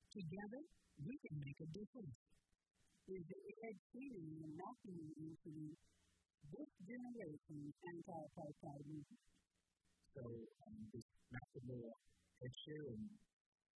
Together, we can make a difference. Is the Ed Sheeran knocking into this generation's anti-apartheid movement? So, this Macklemore Ed Sheeran